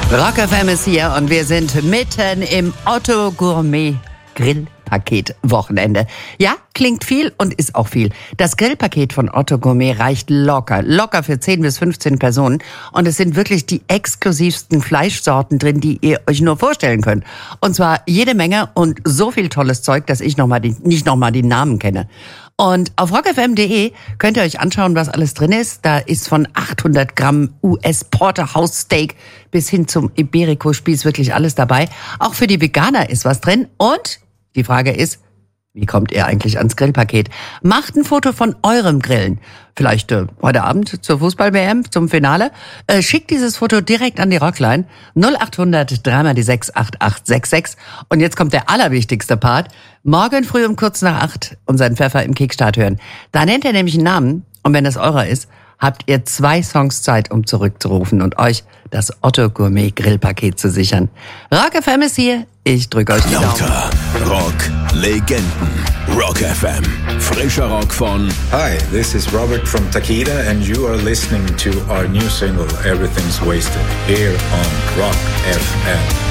Rock FM ist hier und wir sind mitten im Otto Gourmet Grillpaket Wochenende. Ja, klingt viel und ist auch viel. Das Grillpaket von Otto Gourmet reicht locker für 10 bis 15 Personen. Und es sind wirklich die exklusivsten Fleischsorten drin, die ihr euch nur vorstellen könnt. Und zwar jede Menge und so viel tolles Zeug, dass ich nicht nochmal die Namen kenne. Und auf rockfm.de könnt ihr euch anschauen, was alles drin ist. Da ist von 800 Gramm US Porterhouse Steak bis hin zum Iberico-Spieß wirklich alles dabei. Auch für die Veganer ist was drin. Und die Frage ist, wie kommt ihr eigentlich ans Grillpaket? Macht ein Foto von eurem Grillen. Vielleicht heute Abend zur Fußball-WM, zum Finale. Schickt dieses Foto direkt an die Rockline 0800 3x6 8866. Und jetzt kommt der allerwichtigste Part. Morgen früh um kurz nach 8 unseren Pfeffer im Kickstart hören. Da nennt ihr nämlich einen Namen. Und wenn es eurer ist, habt ihr 2 Songs Zeit, um zurückzurufen und euch das Otto Gourmet Grillpaket zu sichern. Rock FM ist hier. Ich drücke euch die Daumen. Lauter Rock Legenden. Rock FM. Frischer Rock von Hi, this is Robert from Takeda and you are listening to our new single Everything's Wasted here on Rock FM.